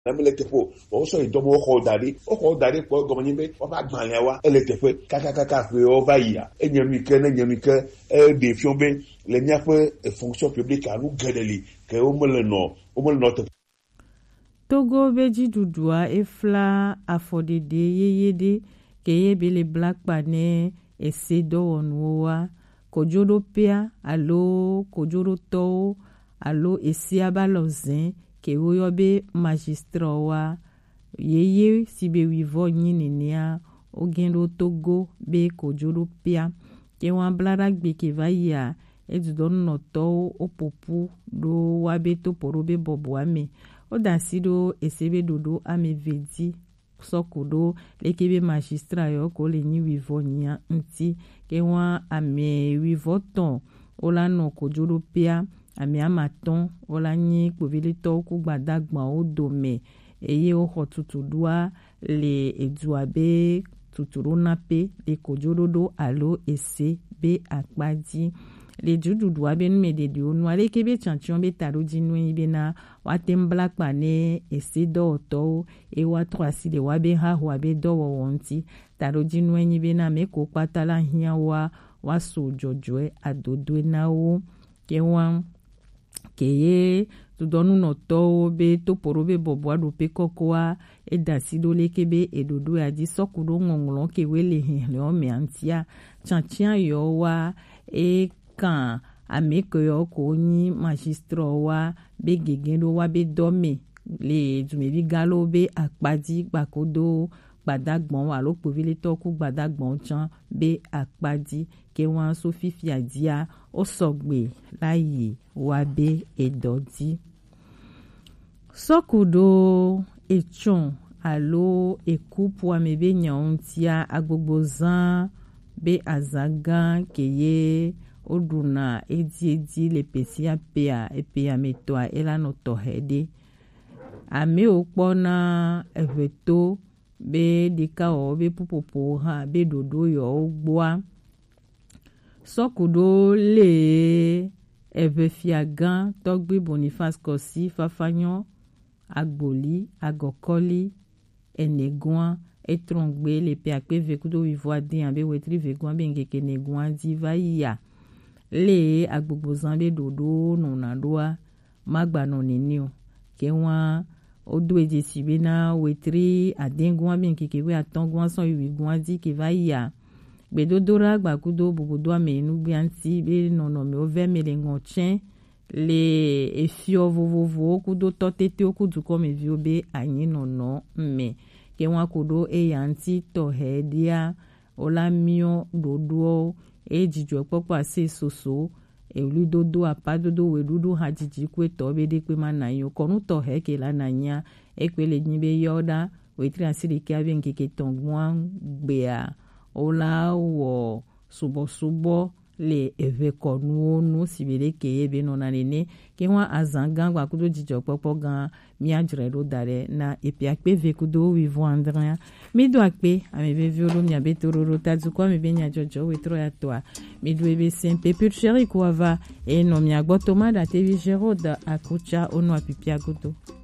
Namele tepo o so idomo o dare po go manybe o ba gban yan wa ele tepe kaka fe o va ya enyamike de fiombe le nya fe fonction publique alu gedeli ke o mele no te Togo beji dudua efla afodede yeyede ke yebele black pane esedo onwa kojoro pia alo kojoro to alo esiabalozin ke woyobe magistrat wa yeye sibe wivo nyinenia ogendo Togo be kojoro pia ke wan blara gbe ke vaya edudon no to opopu do wabe to porobe bobo ame o dansido esebe dodo ame vedi sokudo lekebe magistrat yo ko le ni wivo nya nti ke wan ame wivo ton ola no kojoro pia ami amaton ola nyi povile to ku gbadagban o dome eye o hotutu dua le eduabe tuturu nape le kojorodo alo ese be akpadi le jududu abe numede di onu ale kebe chanchion be taro jinu ibe na watem black pane ese do to e wa troasi le wabe ha ho abe do wonti taro jinu ibe na me ko patala hia wa so jojoe adodo na o ke wan keye tudonu no to be to porobe bobo ado pe kokoa e dasido lekebe edodo ya di sokudo ngongolon ke wele hin le o me antia chanchian yo wa e kan ameko yo ko ni magistrat wa be gegendo wa be dome le jumebi galo be akpadi gbakodo gbadagbon wa lo povile to ku gbadagbon chan be akpadi ke wan so fifi adia o sogbe layi wa be edodi sokudo echon alo ekupu amebe nyauntia agbogbozan be azagan keye oduna edi le pesia pea epea metoa elano tohede ame okpona eveto be dika o be pupopo ha be dodo yo ogboa sokudo le evefiagan togbe Boniface Kosi fafanyon agboli agokoli eneguan etrongbe le pe akpe vekudo wivoa de ambe wetri veguan be ngeke neguan di vaya le agbogbozan be dodo nonadoa magba nonenio ke wan odo ejesi be na wetri adenguan be ngeke we atonguan son yuiguan di ke vaya gbedodora gbakudo bobodo amenu gbianti be nono me ovemele ngochen le efio vovovo kudo totete okudu kome vio be anyi nono me ke wan kudo eyanti tohedia olamio dodo ejijo popo ase soso elu dodo apadodo wedudu hajiji kweto be de pe manayo konu tohe ke la nanya ekpele nyibe yoda wetri asiri ke abe nkeke tongwan gbea ola wo subo le eveko nu sibere ke ebe no na nene ke wan azangan gba kudo jijo popo gan mi ajrero dare na epi akpe vekudo wivo andran mi do akpe amebe violo mi abetororo tazuko mi benya jojo wetro ya toa mi do ebe sempe pur chéri ko ava e no mi agboto mada tevi Gérald akucha ono apipia godo.